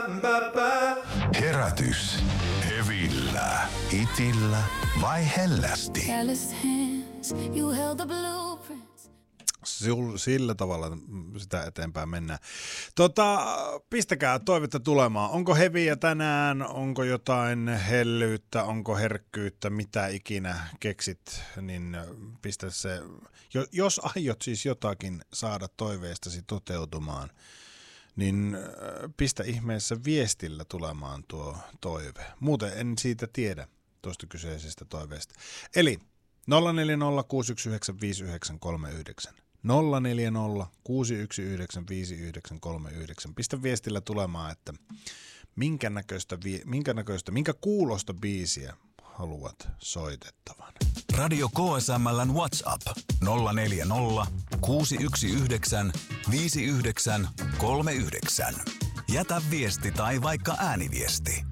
Herätys. Hevillä. Hitillä vai hellästi? Sillä tavalla sitä eteenpäin mennään. Pistäkää toivetta tulemaan. Onko heviä tänään? Onko jotain hellyyttä? Onko herkkyyttä? Mitä ikinä keksit? Niin pistä se. Jos aiot siis jotakin saada toiveestasi toteutumaan, niin pistä ihmeessä viestillä tulemaan tuo toive. Muuten en siitä tiedä tuosta kyseisestä toiveesta. Eli 040 619 5939. 040 619 5939. Pistä viestillä tulemaan, että minkä kuulosta biisiä haluat soitettavan. Radio KSML:n WhatsApp 040 619 5939. Jätä viesti tai vaikka ääniviesti.